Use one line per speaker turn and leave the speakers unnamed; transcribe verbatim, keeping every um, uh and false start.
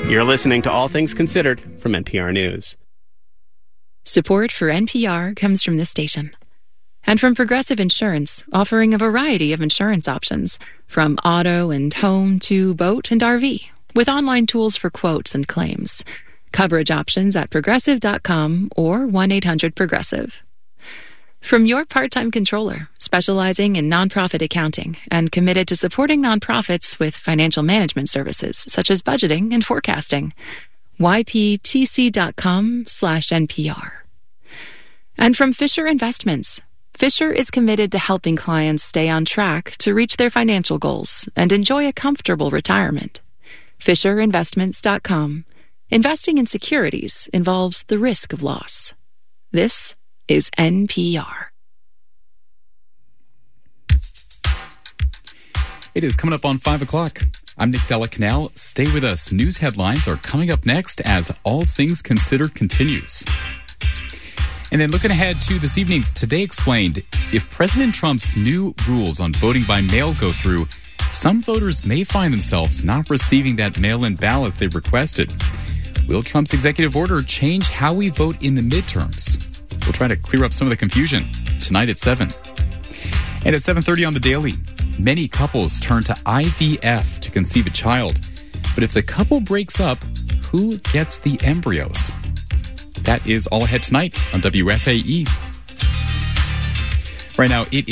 You're listening to All Things Considered from N P R News.
Support for N P R comes from this station. And from Progressive Insurance, offering a variety of insurance options, from auto and home to boat and R V, with online tools for quotes and claims. Coverage options at progressive dot com or one eight hundred progressive. From your part-time controller, specializing in nonprofit accounting and committed to supporting nonprofits with financial management services such as budgeting and forecasting. Y P T C dot com slash N P R. And from Fisher Investments, Fisher is committed to helping clients stay on track to reach their financial goals and enjoy a comfortable retirement. Fisher Investments dot com. Investing in securities involves the risk of loss. This is N P R.
It is coming up on five o'clock. I'm Nick Della Canal. Stay with us. News headlines are coming up next as All Things Considered continues. And then looking ahead to this evening's Today Explained, if President Trump's new rules on voting by mail go through, some voters may find themselves not receiving that mail-in ballot they requested. Will Trump's executive order change how we vote in the midterms? We'll try to clear up some of the confusion tonight at seven. And at seven thirty on The Daily, many couples turn to I V F to conceive a child. But if the couple breaks up, who gets the embryos? That is all ahead tonight on W F A E. Right now, it